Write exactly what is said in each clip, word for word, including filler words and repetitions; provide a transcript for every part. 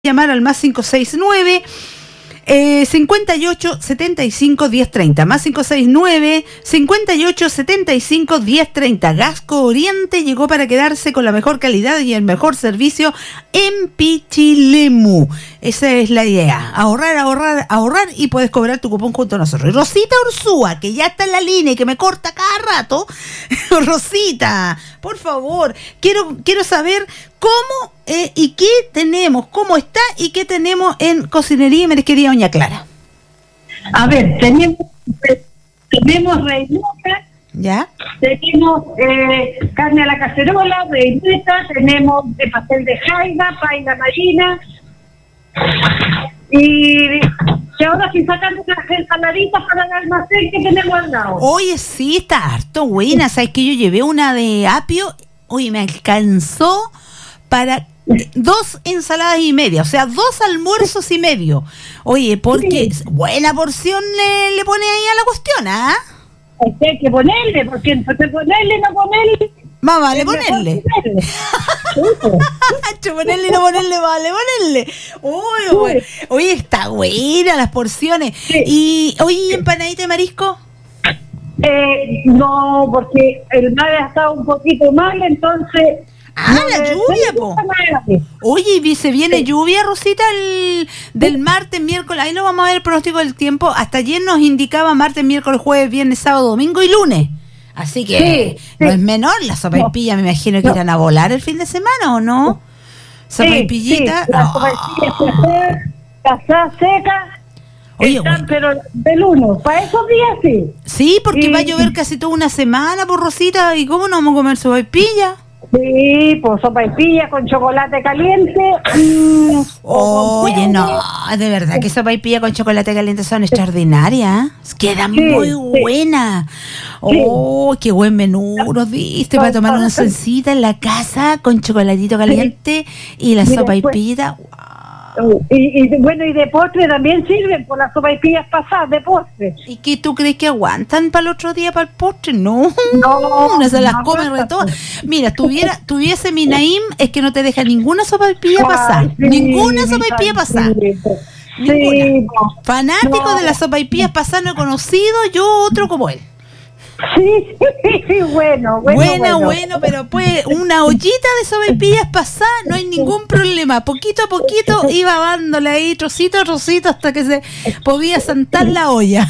llamar al más cinco seis nueve eh, cincuenta y ocho setenta y cinco diez treinta, más cinco seis nueve cincuenta y ocho setenta y cinco diez treinta. Gasco Oriente llegó para quedarse con la mejor calidad y el mejor servicio en Pichilemu. Esa es la idea, ahorrar, ahorrar, ahorrar y puedes cobrar tu cupón junto a nosotros. Y Rosita Ursúa, que ya está en la línea y que me corta cada rato. Rosita, por favor, quiero, quiero saber cómo eh, y qué tenemos, cómo está y qué tenemos en Cocinería y Marisquería Doña Clara. A ver, tenemos tenemos reineta, ¿ya? Tenemos eh, carne a la cacerola, reineta, tenemos de pastel de jaiba, paella marina, y, y ahora sí sacando unas ensaladitas para el almacén que tenemos al lado. Oye, sí, está harto buena. ¿Sabes que yo llevé una de apio? Oye, me alcanzó para dos ensaladas y media, o sea, dos almuerzos y medio. Oye, porque sí, buena porción le, le pone ahí a la cuestión, ¿ah? ¿eh? Hay que ponerle, porque entre ponerle y no ponerle... Más vale ponerle. Entre ponerle y no ponerle, vale ponerle. Uy, bueno. Oye, está buena las porciones. Sí. Y, oye, ¿empanadita de marisco? Eh, no, porque el mar ha estado un poquito mal, entonces... Ah, no, la lluvia, po. Oye, ¿y se viene sí. lluvia, Rosita, el, del martes, miércoles? Ahí no vamos a ver el pronóstico del tiempo. Hasta ayer nos indicaba martes, miércoles, jueves, viernes, sábado, domingo y lunes. Así que sí, no sí. es menor. La sopaipilla, no. me imagino que no. irán a volar el fin de semana, ¿o no? Sopaipillita. Sí, sí. La sopaipilla casada, seca. Oye, están, pero del uno, para esos días sí. Sí, porque y, va a llover casi toda una semana, por Rosita. ¿Y cómo no vamos a comer sopaipilla? Sí, pues sopaipilla con chocolate caliente. Mm, Oye, no, de verdad que sopaipilla con chocolate caliente son extraordinarias. Quedan sí, muy sí. buenas. Oh, sí. qué buen menú nos diste para tomar una salsita en la casa con chocolatito caliente sí. y la sopaipilla. Wow. Y, y bueno, y de postre también sirven por las sopaipillas pasadas de postre. ¿Y qué tú crees que aguantan para el otro día para el postre? No, no, una se las no come re todas. Mira, tuviera, tuviese mi Naim, es que no te deja ninguna sopaipilla pasar, sí, ninguna sopaipilla pasar. Sí, ninguna. No, Fanático no. de las sopaipillas pasadas no he conocido yo otro como él. Sí, bueno, bueno, bueno, bueno, bueno, pero pues una ollita de sopaipillas pasada, no hay ningún problema. Poquito a poquito iba dándole ahí trocito a trocito hasta que se podía sentar la olla.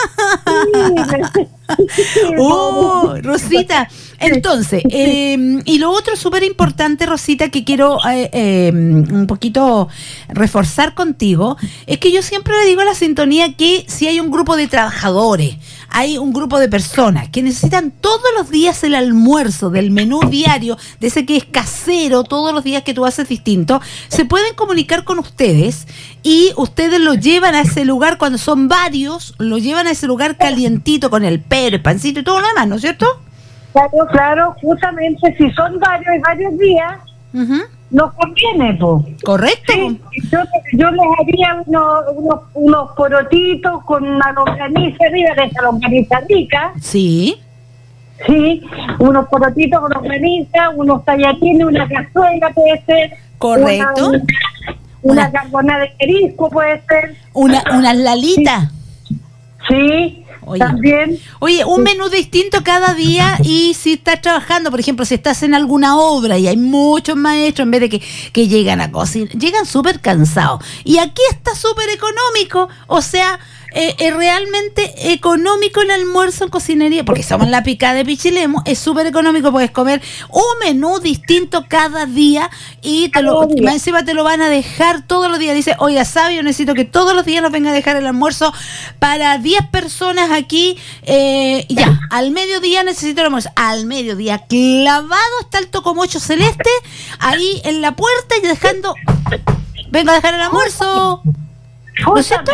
Oh, Rosita, entonces, eh, y lo otro súper importante, Rosita, que quiero eh, eh, un poquito reforzar contigo, es que yo siempre le digo a la sintonía que si hay un grupo de trabajadores, hay un grupo de personas que necesitan todos los días el almuerzo del menú diario, de ese que es casero, todos los días que tú haces distinto, se pueden comunicar con ustedes y ustedes lo llevan a ese lugar cuando son varios, lo llevan a ese lugar calientito con el pero, el pancito y todo lo demás, ¿no es cierto? Claro, claro, justamente si son varios y varios días, uh-huh. nos conviene, pues. Correcto. Sí, yo, yo les haría unos, unos, unos porotitos con una longaniza arriba, de esa longaniza rica. Sí. Sí, unos porotitos con longaniza, unos tallarines, una cazuela puede ser. Correcto. Una, una, una carbonada de marisco puede ser. Una, una lalita. Sí. sí. Oye, también. Oye, un menú distinto cada día y si estás trabajando, por ejemplo, si estás en alguna obra y hay muchos maestros, en vez de que, que llegan a cocinar, llegan súper cansados. Y aquí está súper económico, o sea, eh, es realmente económico el almuerzo en cocinería, porque somos la picada de Pichilemu, es súper económico, puedes comer un menú distinto cada día y te lo, más encima te lo van a dejar todos los días. Dice, oiga, sabio, necesito que todos los días nos venga a dejar el almuerzo para diez personas aquí, eh, ya, al mediodía necesito el almuerzo, al mediodía clavado está el tocomocho celeste, ahí en la puerta y dejando, venga a dejar el almuerzo, ¿no es cierto?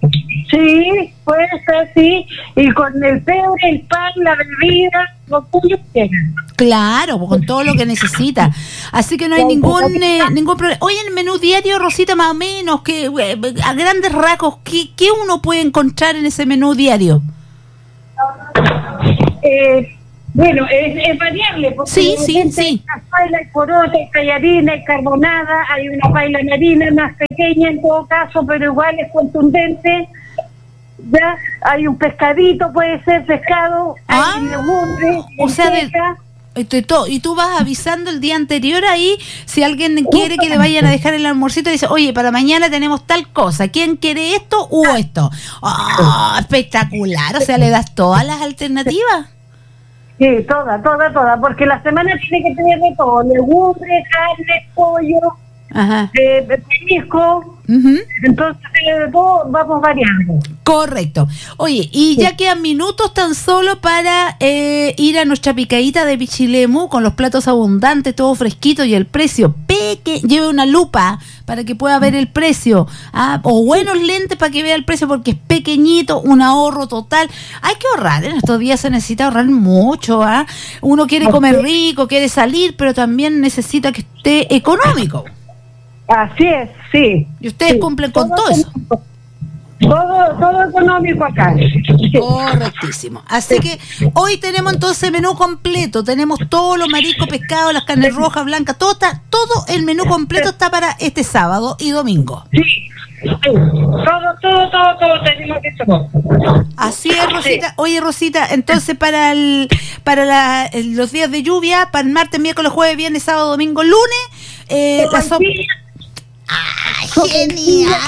Sí, puede ser, sí, y con el pebre, el pan, la bebida, lo tuyo quieran. Claro, con todo lo que necesita. Así que no hay ningún eh, ningún problema. Hoy en el menú diario, Rosita, más o menos, que eh, a grandes rasgos, ¿qué, ¿qué uno puede encontrar en ese menú diario? Eh, Bueno, es, es variable, porque Sí, sí, hay sí. cazuela, hay poroto, hay tallarina, hay carbonada, hay una paila marina más pequeña en todo caso, pero igual es contundente. Ya hay un pescadito, puede ser pescado, Ah, hay legumbres, o sea, de- lentejas. Y tú, y tú- y tú vas avisando el día anterior ahí, si alguien quiere que le vayan a dejar el almuercito, dice, oye, para mañana tenemos tal cosa, ¿quién quiere esto u esto? ¡Oh, espectacular! O sea, le das todas las alternativas. Sí, toda, toda, toda, porque la semana tiene que tener de todo, legumbres, carne, pollo, Ajá. eh, peñisco, Ujú. entonces eh, de todo vamos variando. Correcto. Oye, y ya quedan minutos tan solo para eh, ir a nuestra picadita de Pichilemu con los platos abundantes, todo fresquito y el precio peque. Lleve una lupa para que pueda ver el precio. Ah, o buenos lentes para que vea el precio porque es pequeñito, un ahorro total. Hay que ahorrar, en estos días se necesita ahorrar mucho. ¿ah? Uno quiere comer rico, quiere salir, pero también necesita que esté económico. Así es, sí. Y ustedes Sí. cumplen con todo eso. Todo, todo económico acá. Sí. Correctísimo. Así que hoy tenemos entonces menú completo. Tenemos todos los mariscos, pescados, las carnes rojas, blancas, todo está, todo el menú completo está para este sábado y domingo. Sí, sí. Todo, todo, todo, todo tenemos que todo. Así es, Rosita. Oye, Rosita, entonces para el, para la, el- los días de lluvia, para el martes, miércoles, jueves, viernes, sábado, domingo, lunes, eh, la sopa. ¡Ah, genial!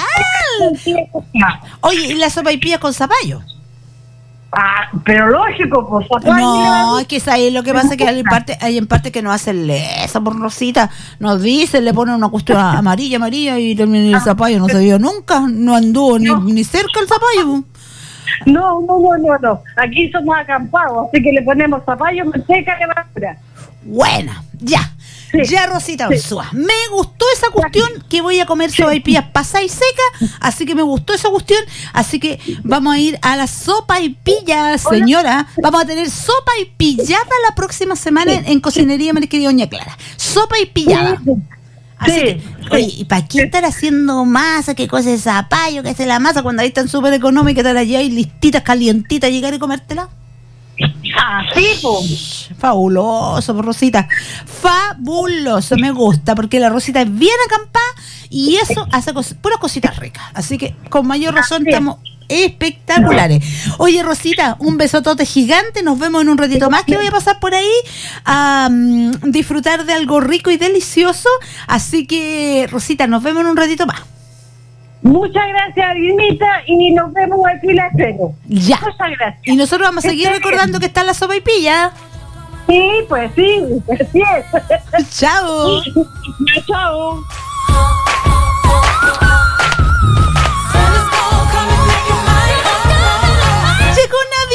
Oye, ¿y la sopa y pilla con zapallo? Ah, pero lógico, pues No, es que es ahí lo que pasa es que hay en parte, hay en parte que nos hacen lesa por Rosita, nos dicen, le ponen una cuestión amarilla, amarilla y termina el zapallo, no se vio nunca, no anduvo ni, ni cerca el zapallo. No, no, no, no, no. Aquí somos acampados, así que le ponemos zapallo, manteca, levadura. Buena, ya. Sí. Ya, Rosita Sí. Ursúa. Me gustó esa cuestión que voy a comer sopaipillas pasada y seca, así que me gustó esa cuestión, así que vamos a ir a la sopaipillas, señora. Vamos a tener sopa y pillada la próxima semana en, en Cocinería Merquería Doña Clara. Sopa y pillada. Así Sí, que, sí. oye, ¿y para qué estar haciendo masa? ¿Qué cosa es zapallo? ¿Qué es la masa? Cuando ahí están súper económicas, te las llevas listitas, calientitas, llegar y comértela. Así, pues. Fabuloso, Rosita. Fabuloso, me gusta, porque la Rosita es bien acampada y eso hace cos- puras cositas ricas. Así que con mayor razón estamos espectaculares. Oye, Rosita, un besotote gigante. Nos vemos en un ratito más que voy a pasar por ahí a um, disfrutar de algo rico y delicioso. Así que, Rosita, nos vemos en un ratito más. Muchas gracias, Irmita, y nos vemos aquí la espero. Ya. Muchas gracias. Y nosotros vamos a seguir Está bien. recordando que está la sopaipilla. Sí, pues sí, así es. Chao. Chao. ¡Llegó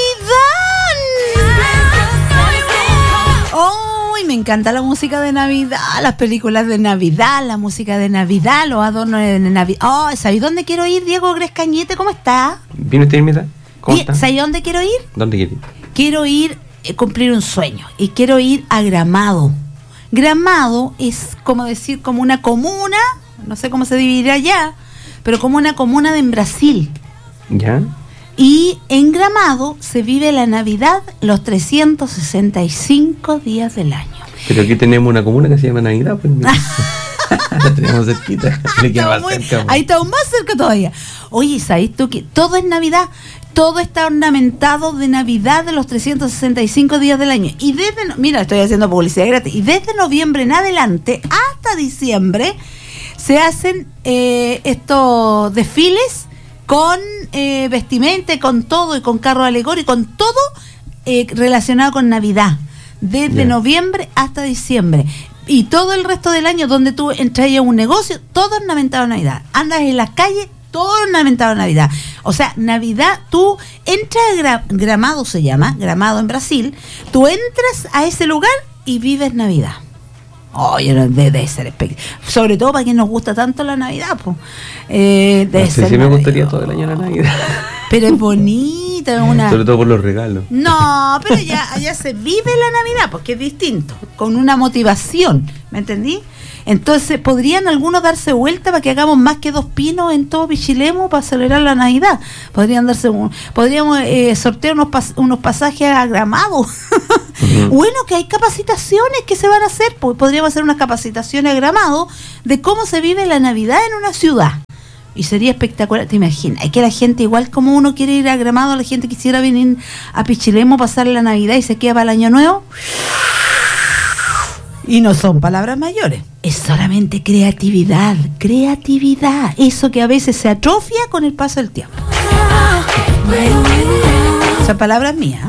Navidad! ¡Oh! Me encanta la música de Navidad, las películas de Navidad, la música de Navidad, los adornos de Navidad. ¡Oh! ¿Sabéis dónde quiero ir, Diego Grescañete? ¿Cómo está? ¿Vino usted, Irmita? ¿Cómo Di- está? ¿Sabéis dónde quiero ir? ¿Dónde quiere ir? Quiero ir a cumplir un sueño y quiero ir a Gramado. Gramado es como decir, como una comuna, no sé cómo se dividirá allá, pero como una comuna de en Brasil. ¿Ya? Y en Gramado se vive la Navidad los trescientos sesenta y cinco días del año. Pero aquí tenemos una comuna que se llama Navidad, pues mira. La tenemos cerquita. Le queda Estamos más muy- cerca, pues. ahí estamos más cerca todavía. Oye, ¿sabes tú que todo es Navidad? Todo está ornamentado de Navidad de los trescientos sesenta y cinco días del año. Y desde, no- mira, estoy haciendo publicidad gratis. Y desde noviembre en adelante hasta diciembre se hacen eh, estos desfiles con eh, vestimenta, con todo, y con carro alegórico, con todo eh, relacionado con Navidad. Desde Ya. noviembre hasta diciembre. Y todo el resto del año donde tú entras a un negocio, todo ornamentado de Navidad. Andas en las calles, todo ornamentado de Navidad. O sea, Navidad, tú entras a Gra- Gramado, se llama, Gramado en Brasil, tú entras a ese lugar y vives Navidad. Oye, no, debe, debe ser espectacular. Sobre todo para quien nos gusta tanto la Navidad, pues. Eh, debe No sé ser si me gustaría maravilloso. todo el año la Navidad. Pero es bonita, es una... Sobre todo por los regalos. No, pero ya allá se vive la Navidad, porque es distinto, con una motivación, ¿me entendí? Entonces, ¿podrían algunos darse vuelta para que hagamos más que dos pinos en todo Pichilemu para celebrar la Navidad? Podrían darse un, podríamos eh, sortear unos, pas, unos pasajes a Gramado. Uh-huh. Bueno, que hay capacitaciones que se van a hacer, pues podríamos hacer unas capacitaciones a Gramado de cómo se vive la Navidad en una ciudad. Y sería espectacular, te imaginas, hay que la gente, igual como uno quiere ir a Gramado, la gente quisiera venir a Pichilemu, pasar la Navidad y se queda para el Año Nuevo. Y no son palabras mayores, es solamente creatividad, creatividad, eso que a veces se atrofia con el paso del tiempo. Esa palabra es mía.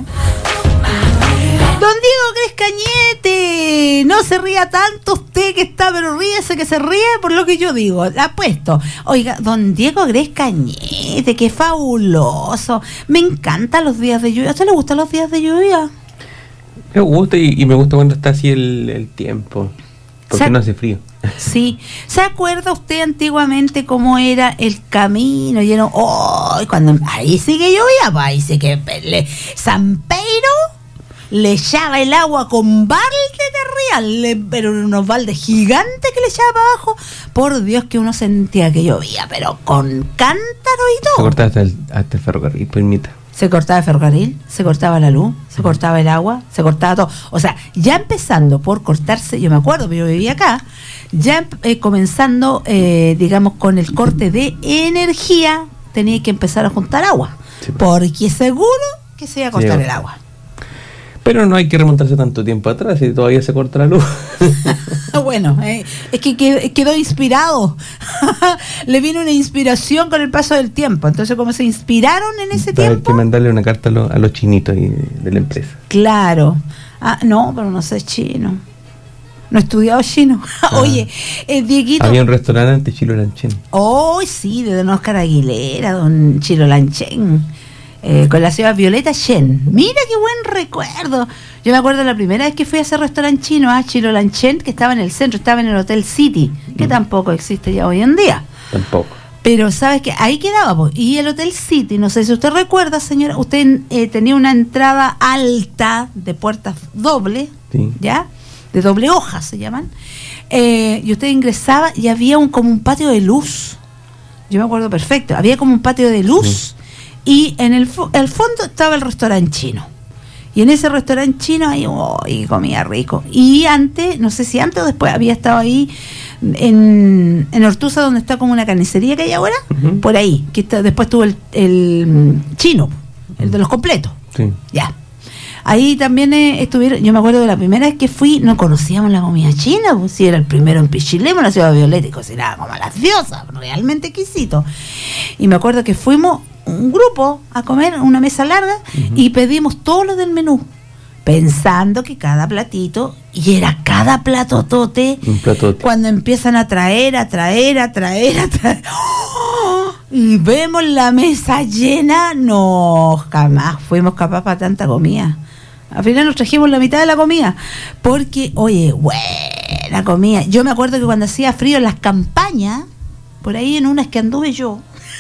Don Diego Crescañete, no se ría tanto usted que está, pero ríese que se ríe por lo que yo digo, la apuesto. Oiga, don Diego Crescañete, qué fabuloso, me encantan los días de lluvia. ¿A usted le gustan los días de lluvia? Me gusta y, y me gusta cuando está así el, el tiempo, porque no hace frío. Sí, ¿se acuerda usted antiguamente cómo era el camino lleno? Oh, cuando ahí sí que llovía, pues ahí sí que le, San Pedro le echaba el agua con balde de real, le, pero unos baldes gigantes que le echaba para abajo. Por Dios, que uno sentía que llovía, pero con cántaro y todo. Se cortaba hasta el, hasta el ferrocarril, permita. Se cortaba el ferrocarril, se cortaba la luz, se cortaba el agua, se cortaba todo. O sea, ya empezando por cortarse, yo me acuerdo que yo vivía acá, ya eh, comenzando, eh, digamos, con el corte de energía, tenía que empezar a juntar agua. Sí, porque seguro que se iba a cortar sí, el agua. Pero no hay que remontarse tanto tiempo atrás y todavía se corta la luz. Bueno, eh, es que quedó inspirado. Le vino una inspiración con el paso del tiempo. Entonces, como se inspiraron en ese tiempo... Hay que mandarle una carta a, lo, a los chinitos y de la empresa. Claro. Ah, no, pero no sé chino. No he estudiado chino. Ah. Oye, eh, Dieguito... Había un restaurante Chilo Lanchen. Oh, sí, de don Oscar Aguilera, don Chilo Lanchen. Eh, con la señora Violeta Chen. Mira qué buen recuerdo. Yo me acuerdo la primera vez que fui a ese restaurante chino, a Chilo Lanchen, que estaba en el centro, estaba en el Hotel City, que mm. tampoco existe ya hoy en día. Tampoco. Pero sabes que ahí quedaba, pues. Y el Hotel City, no sé si usted recuerda, señora, usted eh, tenía una entrada alta de puertas doble, sí. ¿Ya? De doble hoja se llaman. Eh, y usted ingresaba y había un como un patio de luz. Yo me acuerdo perfecto. Había como un patio de luz. Sí. Y en el, fo- el fondo estaba el restaurante chino. Y en ese restaurante chino ahí, oh, y comía rico. Y antes, no sé si antes o después, había estado ahí en, en Ortuza, donde está como una carnicería que hay ahora, uh-huh. Por ahí. Que está, después tuvo el, el chino, el de los completos. Sí. Ya. Ahí también eh, estuvieron, yo me acuerdo de la primera vez que fui, no conocíamos la comida china, pues si era el primero en Pichilemu, la ciudad de Violeta, y cocinaba como las diosas, realmente exquisito. Y me acuerdo que fuimos un grupo a comer, una mesa larga, uh-huh. Y pedimos todo lo del menú, pensando que cada platito, y era cada platotote, un platote. Cuando empiezan a traer, a traer, a traer, a traer, ¡oh! Y vemos la mesa llena, no, jamás fuimos capaces para tanta comida. Al final nos trajimos la mitad de la comida, porque, oye, buena comida. Yo me acuerdo que cuando hacía frío en las campañas, por ahí en unas que anduve yo,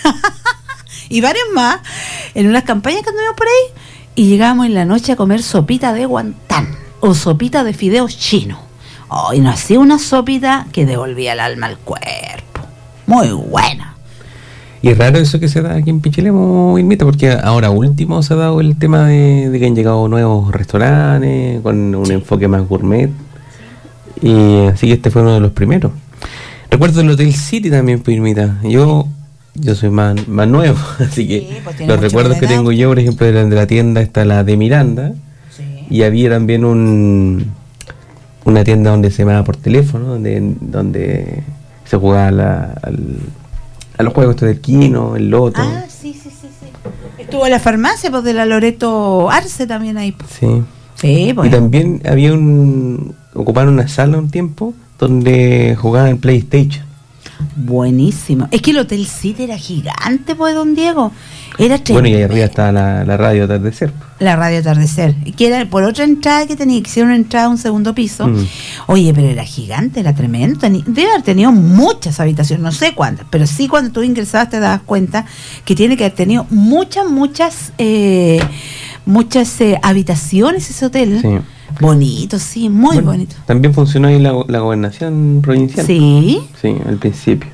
y varias más, en unas campañas que anduvimos por ahí, y llegábamos en la noche a comer sopita de guantán, o sopita de fideos chinos. Oh, y nos hacía una sopita que devolvía el alma al cuerpo. Muy buena. Y es raro eso que se da aquí en Pichilemu, Irmita, porque ahora último se ha dado el tema de, de que han llegado nuevos restaurantes con un sí. enfoque más gourmet. Sí. Y así que este fue uno de los primeros. Recuerdo el Hotel City también, Irmita. Yo yo soy más, más nuevo, así que sí, pues los recuerdos que tengo yo, por ejemplo, de la, de la tienda está la de Miranda, sí. Y había también un una tienda donde se llamaba por teléfono, donde donde se jugaba la, al a los juegos del Kino, el Loto. Ah, sí, sí, sí, sí. Estuvo la farmacia, pues, de la Loreto Arce también ahí. Pues. Sí. Sí, pues. Y también había un... ocuparon una sala un tiempo donde jugaban el PlayStation. Buenísimo. Es que el Hotel City era gigante, pues, don Diego. Era tremendo. Bueno, y ahí arriba estaba la, la radio Atardecer. La radio Atardecer. Que era por otra entrada que tenía, que hicieron una entrada a un segundo piso. Mm. Oye, pero era gigante, era tremendo. Tenía, debe haber tenido muchas habitaciones, no sé cuántas, pero sí cuando tú ingresabas te dabas cuenta que tiene que haber tenido muchas, muchas, eh, muchas eh, habitaciones ese hotel. Sí. Bonito, sí, muy Bueno, bonito. También funcionó ahí la, la gobernación provincial. Sí. Sí, al principio.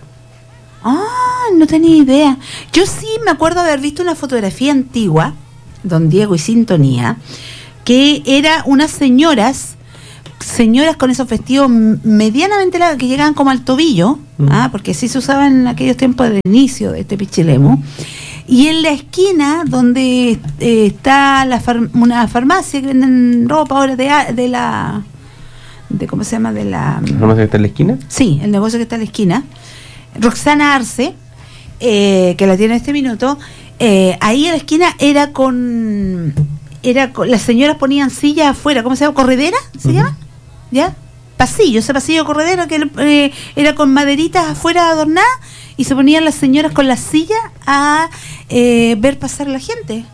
Ah, no tenía idea. Yo sí me acuerdo haber visto una fotografía antigua, Don Diego y Sintonía, que era unas señoras, señoras con esos vestidos medianamente largos que llegaban como al tobillo, mm. ah, porque así se usaba en aquellos tiempos de inicio de este Pichilemu. Y en la esquina donde eh, está la far, una farmacia que venden ropa ahora de, de la de ¿cómo se llama? de la ¿La farmacia que está en la esquina? Sí, el negocio que está en la esquina. Roxana Arce, eh, que la tiene en este minuto, eh, ahí en la esquina era con era con, las señoras ponían sillas afuera, ¿cómo se llama? ¿Corredera? ¿Se uh-huh. llama? ¿Ya? Pasillo, ese pasillo corredero que eh, era con maderitas afuera adornadas y se ponían las señoras con las sillas a eh, ver pasar la gente.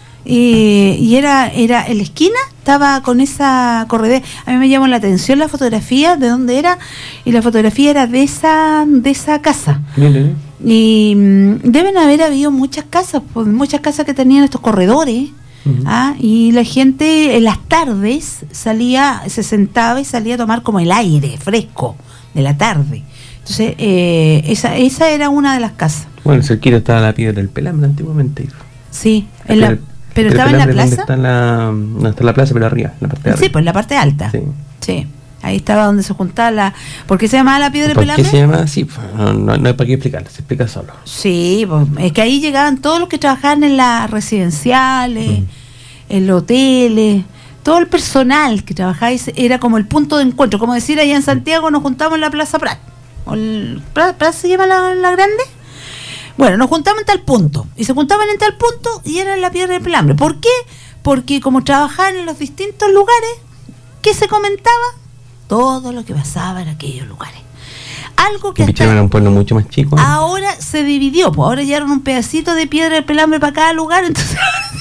Y, y era era en la esquina estaba con esa corredera. A mí me llamó la atención la fotografía de dónde era, y la fotografía era de esa de esa casa. Bien. Y mm, deben haber habido muchas casas, pues, muchas casas que tenían estos corredores. Uh-huh. ¿ah? Y la gente en las tardes salía, se sentaba y salía a tomar como el aire fresco de la tarde. Entonces eh, esa esa era una de las casas. Bueno, cerquita estaba la Piedra del Pelambre antiguamente. Sí, en la, pero estaba en la plaza. Está la, no está en la plaza, pero arriba, en la parte de arriba. Sí, pues en la parte alta. Sí. Sí. Ahí estaba donde se juntaba la... ¿Por qué se llamaba la Piedra del Pelambre? ¿Por qué se llama así? No, no, no hay para qué explicarlo, se explica solo. Sí, pues es que ahí llegaban todos los que trabajaban en las residenciales, mm. en los hoteles, todo el personal que trabajaba ahí era como el punto de encuentro. Como decir, allá en Santiago nos juntamos en la Plaza Prat. ¿O el, ¿Prat, Prat se llama la, la grande? Bueno, nos juntamos en tal punto. Y se juntaban en tal punto y era en la Piedra del Pelambre. ¿Por qué? Porque como trabajaban en los distintos lugares, ¿qué se comentaba? Todo lo que pasaba en aquellos lugares. Algo que hasta era un pueblo mucho más chico. Ahora se dividió, pues ahora llegaron un pedacito de Piedra del Pelambre para cada lugar, entonces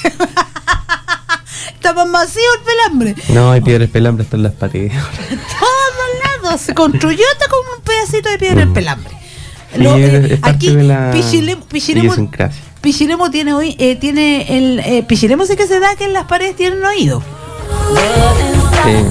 está más masivo el pelambre. No, hay Piedra del Pelambre hasta en las paredes. Todos lados se construyó hasta como un pedacito de Piedra del mm. Pelambre. Sí, Lo, eh, aquí la Pichilemu, Pichilemu, Pichilemu tiene hoy eh, tiene el eh, Pichilemu sí que se da que en las paredes tienen oído. Sí.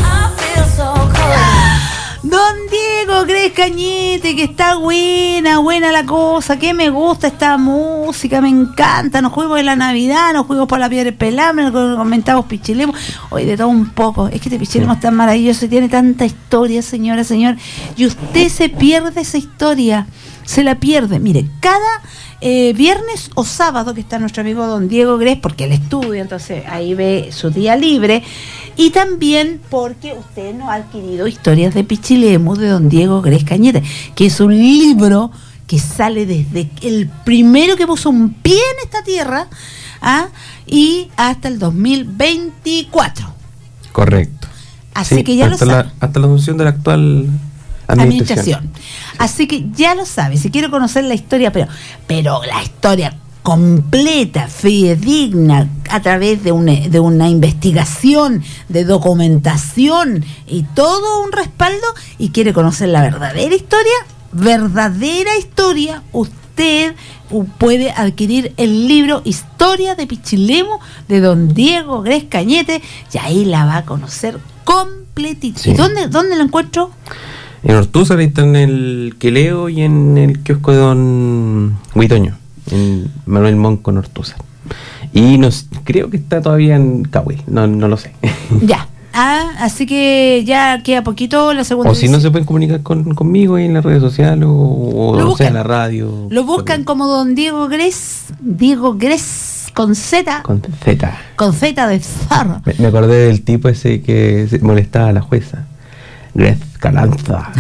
Don Diego Gres Cañete, que está buena, buena la cosa, que me gusta esta música, me encanta. Nos juegos de la Navidad, nos juegos por la Piedra del Pelambre, nos comentamos Pichilemu, hoy de todo un poco. Es que este Pichilemu es tan maravilloso y tiene tanta historia, señora, señor, y usted se pierde esa historia, se la pierde. Mire, cada eh, viernes o sábado que está nuestro amigo Don Diego Gres, porque él estudia, entonces ahí ve su día libre. Y también porque usted no ha adquirido Historias de Pichilemu de Don Diego Gres Cañete, que es un libro que sale desde el primero que puso un pie en esta tierra, ¿ah? y hasta el dos mil veinticuatro. Correcto. Así sí, que ya lo sabe. La, hasta la asunción de la actual administración. administración. Sí. Así que ya lo sabe. Si quiere conocer la historia, pero, pero la historia completa, fidedigna, a través de una, de una investigación, de documentación y todo un respaldo, y quiere conocer la verdadera historia, verdadera historia, usted puede adquirir el libro Historia de Pichilemu de Don Diego Gres Cañete, y ahí la va a conocer completita. Sí. ¿Y dónde, dónde lo encuentro? En Ortúzar, ahí está en el Queleo y en el kiosco de Don Huitoño, en Manuel Montt con Ortúzar. Y nos, creo que está todavía en Cahuil, no, no lo sé. Ya, ah, así que ya queda poquito la segunda. O si no, se pueden comunicar con, conmigo ahí en las redes sociales o, o, o sea, en la radio. Lo buscan como Don Diego Gres, Diego Gres con Z. Con Z. Con Z de zarra. Me, me acordé del tipo ese que molestaba a la jueza. Gres Calanza.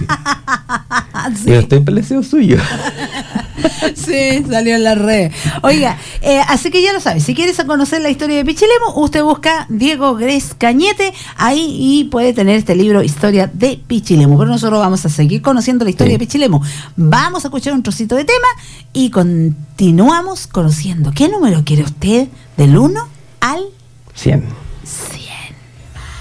Sí. Y no estoy en el deseo suyo. Sí, salió en la red. Oiga, eh, así que ya lo sabes, si quieres conocer la historia de Pichilemu, usted busca Diego Gres Cañete ahí y puede tener este libro Historia de Pichilemu. Pero nosotros vamos a seguir conociendo la historia sí. de Pichilemu. Vamos a escuchar un trocito de tema y continuamos conociendo. ¿Qué número quiere usted? Del uno al cien. cien.